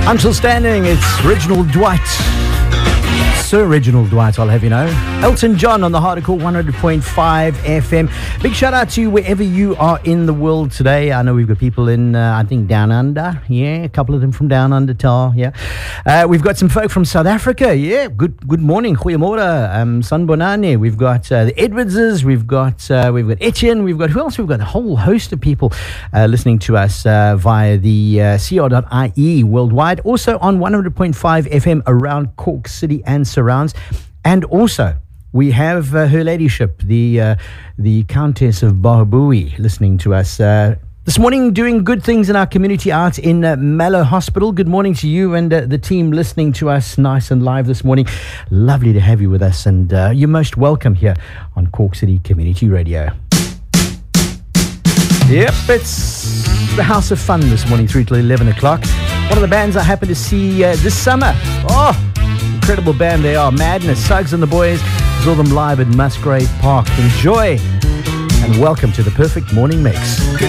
I'm still standing. It's Reginald Dwight. Sir Reginald Dwight, I'll have you know. Elton John on the Hardcore 100.5 FM. Big shout out to you wherever you are in the world today. I know we've got people in, I think, Down Under. Yeah, a couple of them from Down Under, Tar. Yeah. We've got some folk from South Africa. Yeah, good morning. Goeiemorgen. Sanbonani. We've got the Edwardses. We've got Etienne. We've got, who else? We've got a whole host of people listening to us via the cr.ie worldwide. Also on 100.5 FM around Cork City and surrounds. And also we have Her Ladyship, the Countess of Barabui, listening to us this morning, doing good things in our community out in Mallow Hospital. Good morning to you and the team listening to us nice and live this morning. Lovely to have you with us, and you're most welcome here on Cork City Community Radio. Yep, it's the House of Fun this morning through till 11 o'clock. One of the bands I happened to see this summer. Oh, incredible band they are. Madness, Suggs and the Boys. Saw them live at Musgrave Park. Enjoy and welcome to the Perfect Morning Mix.